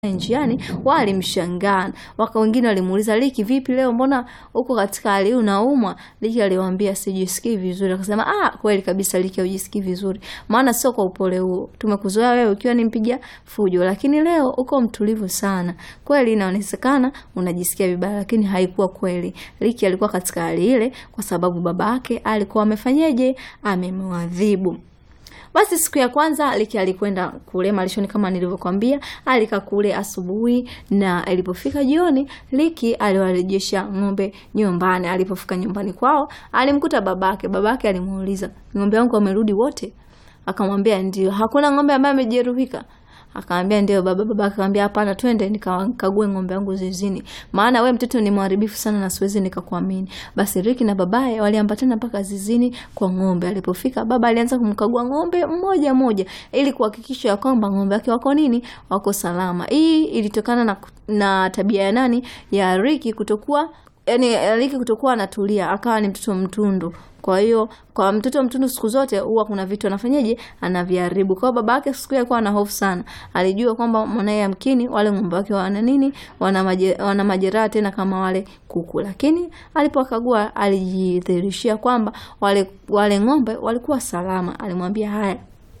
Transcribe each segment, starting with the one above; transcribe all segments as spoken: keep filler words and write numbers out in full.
njiani walimshangaa. Waka wengine walimuuliza, Liki vipi leo, mbona uko katika hali unaumwa? Liki aliwaambia sijisikii vizuri. Akasema ah, kweli kabisa Liki hujisikii vizuri. Maana sio kwa upole huo. Tumekuzoea wewe ukiwa ni mpiga fujo, lakini leo uko mtulivu sana. Kweli inaonekana unajisikia vibaya, lakini haikuwa kweli. Liki alikuwa katika hali ile kwa sababu babake alikuwa amefanyaje? Amemwadhibu. Basi siku ya kwanza Liki alikwenda kule malishoni kama nilivyokuambia. Alika kule asubuhi na ilipofika jioni Liki aliwarejesha ng'ombe nyumbani. Alipofika nyumbani kwao alimkuta babake. Babake alimuuliza, ng'ombe wangu wamerudi wote? Akamwambia ndio. Hakuna ng'ombe ambaye amejeruhika? Akamwambia ndio baba. Baba akamwambia hapana, twende nikakague ng'ombe wangu zizini, maana we mtoto ni mharibifu sana na siwezi nikakuamini. Basi Liki na babaye waliambatana mpaka zizini kwa ng'ombe. Alipofika baba alianza kumkagua ng'ombe mmoja mmoja ili kuhakikisha ya kwamba ng'ombe wake wako nini, wako salama. Hii ilitokana na, na tabia ya nani, ya Liki kutokuwa yani Liki kutokuwa anatulia, akawa ni mtoto mtundu. Kwa hiyo kwa mtoto mtundu siku zote huwa kuna vitu anafanyaje, anaviharibu. Kwa baba yake siku yake alikuwa na hofu sana. Alijua kwamba mwanae yamkini wale ng'ombe wake wana nini, wana maje, wana majeraha tena kama wale kuku. Lakini alipokagua alijidhihirishia kwamba wale wale ng'ombe walikuwa salama. Alimwambia haya,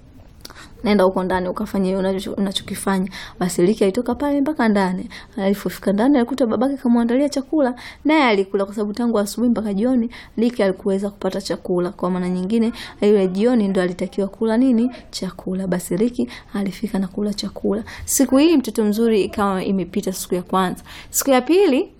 nenda huko ndani ukafanye unachokifanya. Basi Liki alitoka pale mpaka ndani. Alipofika ndani alikuta babake kamwandalia chakula, naye alikula kwa sababu tangu asubuhi mpaka jioni Liki alikuweza kupata chakula. Kwa maana nyingine ile jioni ndo alitakiwa kula nini, chakula. Basi Liki alifika na kula chakula. Siku hii mtoto mzuri ikawa imepita siku ya kwanza. Siku ya pili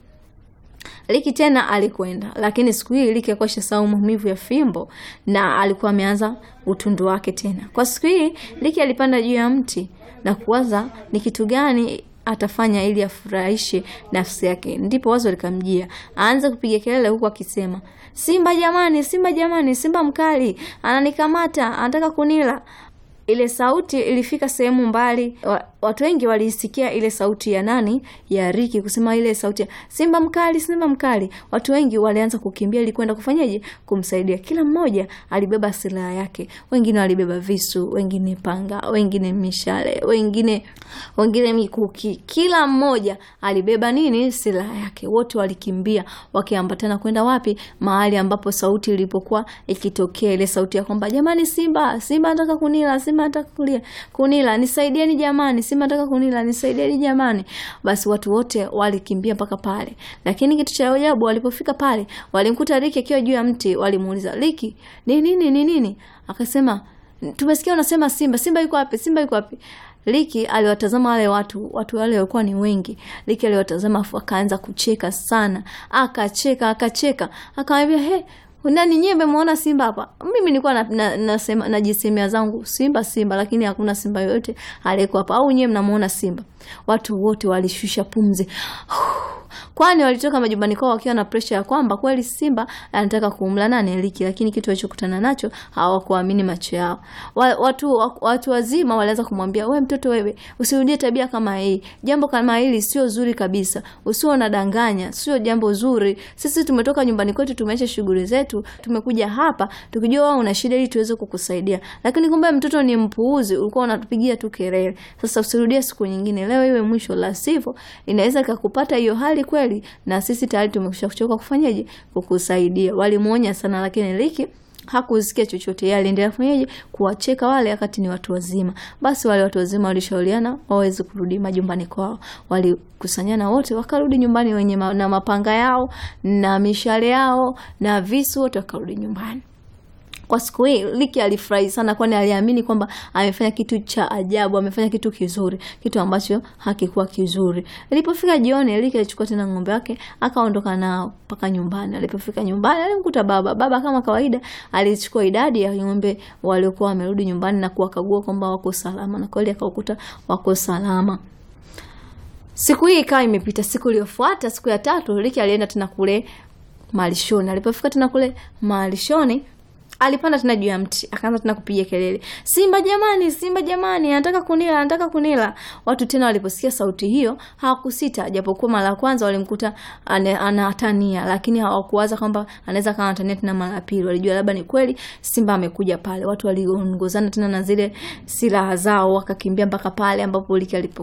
Liki tena alikwenda, lakini siku hii Liki alikuwa shasahau maumivu ya fimbo na alikuwa ameanza utundu wake tena. Kwa siku hii Liki alipanda juu ya mti na kuwaza ni kitu gani atafanya ili afurahishe nafsi yake. Ndipo wazo likamjia, aanze kupiga kelele huku akisema, Simba jamani, Simba jamani, Simba mkali, ananikamata, anataka kunila. Ile sauti ilifika sehemu mbali. Watu wengi walisikia ile sauti ya nani, ya Liki kusema ile sauti ya Simba mkali, Simba mkali. Watu wengi walianza kukimbia ili kwenda kufanyaje, kumsaidia. Kila mmoja alibeba silaha yake. Wengine walibeba visu, wengine panga, wengine mishale, wengine wengine mikuki. Kila mmoja alibeba nini, silaha yake. Wote walikimbia wakiambatana kwenda wapi, mahali ambapo sauti ilipokuwa ikitokea, ile sauti ya kwamba jamani, Simba, Simba anataka kunila, Simba anataka kulia, kunila, nisaidieni jamani, Simba anataka kunila, nisaidieni jamani. Basi watu wote walikimbia mpaka pale. Lakini kitu cha ajabu, walipofika pale walimkuta Liki akiwa juu ya mti. Walimuuliza, Liki, ni nini ni nini? Akasema, tumesikia unasema Simba, Simba yuko wapi? Simba yuko wapi? Liki aliwatazama wale watu, watu wale walikuwa ni wengi. Liki aliwatazama akaanza kucheka sana. Akacheka, akacheka. Akamwambia, he, nani nyie mmemuona Simba hapa? Mimi nilikuwa na, na, nasema najisemea zangu Simba Simba, lakini hakuna Simba yote aliyekuwa hapa. Au nyie mnamuona Simba? Watu wote walishusha pumzi. Kwani walitoka majumbani kwao wakiwa na pressure ya kwamba kweli Simba anataka kumla nani, Liki. Lakini kitu walichokutana nacho hawakuamini macho yao. Watu watu wazima walianza kumwambia, wewe mtoto, wewe usirudie tabia kama hii. Jambo kama hili sio zuri kabisa. Usio unadanganya, sio jambo zuri. Sisi tumetoka nyumbani kwetu, tumeacha shughuli zetu, tumekuja hapa tukijua wewe una shida ili tuweze kukusaidia. Lakini kumbe mtoto ni mpuuzi, ulikuwa unatupigia tu kelele. Sasa usirudie siku nyingine, leo iwe mwisho, la sivyo inaweza kukupata hiyo hali kweli, na sisi tayari tumeshachoka kufanyaje, kukusaidia. Walimuonya sana, lakini Liki hakusikia chochote. Yeye aliendelea kufanyaje, kuwacheka wale wakati ni watu wazima. Basi wale watu wazima walishauriana waweze kurudi majumbani kwao. Walikusanyana wote wakarudi nyumbani wenye ma, na mapanga yao na mishale yao na visu, wote wakarudi nyumbani. Kwa siku hii Liki alifurahi sana, kwani aliamini kwamba amefanya kitu cha ajabu, amefanya kitu kizuri, kitu ambacho hakikuwa kizuri. Ilipofika jioni Liki alichukua tena ng'ombe wake akaondoka nao mpaka nyumbani. Alipofika nyumbani alimkuta baba. Baba kama kawaida alichukua idadi ya ng'ombe waliokuwa wamerudi nyumbani na kuwakagua kwamba wako salama, na kweli akakuta wako salama. Siku hii ikawa imepita. Siku iliyofuata, siku ya tatu, Liki alienda tena kule malishoni. Alipofika tena kule malishoni alipanda tena juu ya mti, akaanza tena kupiga kelele, Simba jamani, Simba jamani, anataka kunila, anataka kunila. Watu tena waliposikia sauti hiyo hawakusita, japokuwa mara ya kwanza walimkuta anatania, lakini hawakuwaza kwamba anaweza kama anatania tena mara ya pili. Walijua labda ni kweli Simba amekuja pale. Watu waliongozana tena na zile silaha zao, wakakimbia mpaka pale ambapo Liki alipokuwepo.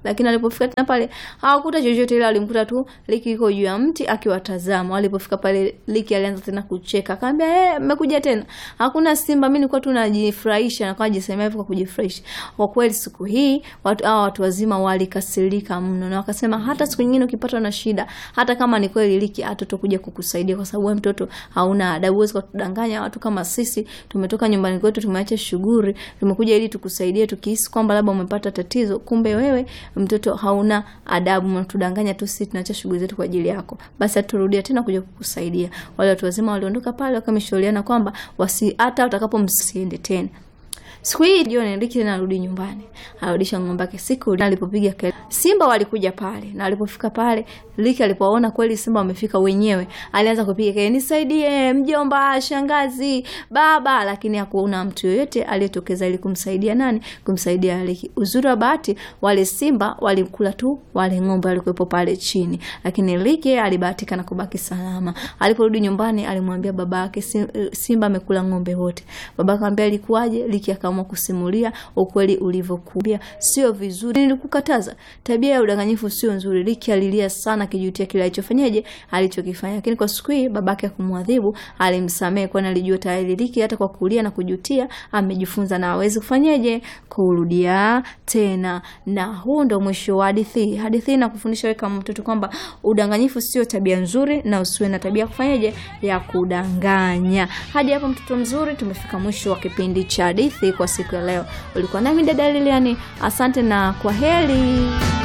Lakini alipofika tena pale hawakuta chochote, ile alimkuta tu Liki yuko juu ya mti akiwatazama. Walipofika pale Liki alianza tena kucheka. Akamwambia, "Eh, mmekuja tena? Hakuna simba, mimi nilikuwa tu najifurahisha." Na kwa jisemea hivyo kwa kujifurahisha. Kwa kweli siku hii watu hao watu wazima walikasirika mno na wakasema hata siku nyingine ukipatwa na shida, hata kama ni kweli Liki hatotokuja kukusaidia, kwa sababu wewe mtoto hauna adabu. Huwezi kutudanganya watu kama sisi. Tumetoka nyumbani kwetu, tumeacha shughuli, tumekuja ili tukusaidie, tukihisi kwamba labda umepata tatizo. Kumbe wewe mtoto hauna adabu, unatudanganya tu, sisi tunaacha shughuli zetu kwa ajili yako. Basi turudia tena kuja kukusaidia. Wale watu wazima waliondoka pale wakamshauriana kwamba wasi hata utakapomsiende tena. Siku hii jioni Liki tena arudi nyumbani. Arudisha ng'ombe yake. Siku alipopiga kelele, simba walikuja pale. Na alipofika pale, Liki alipoona kweli simba wamefika wenyewe, alianza kupiga kelele, "Nisaidie, mjomba, shangazi, baba." Lakini hakuona mtu yoyote aliyetokeza ili kumsaidia nani? Kumsaidia Liki. Uzuri wa bahati, wale simba walikula tu wale ng'ombe walikuwepo pale chini. Lakini Liki alibahatika na kubaki salama. Aliporudi nyumbani alimwambia babake, "Simba amekula ng'ombe wote." Babake akamwambia, "Ilikuwaje?" Liki akaamua kusimulia ukweli ulivyokuwa. "Sio vizuri, nilikukataza. Tabia ya udanganyifu sio nzuri." Liki alilia sana kijutia kile alichofanyaje, alichokifanya. Lakini kwa siku hii babake akumwadhibu, alimsamehe kwani alijua tayari Liki hata kwa kulia na kujutia amejifunza na hawezi kufanyaje, kurudia tena. Na huu ndo mwisho wa hadithi. Hadithi na kufundisha wewe kama mtoto kwamba udanganyifu sio tabia nzuri na usiwe na tabia kufanyaje ya kudanganya. Hadi hapo mtoto mzuri, tumefika mwisho wa kipindi cha hadithi kwa siku ya leo. Ulikuwa nami dada Lilian. Asante na kwaheri.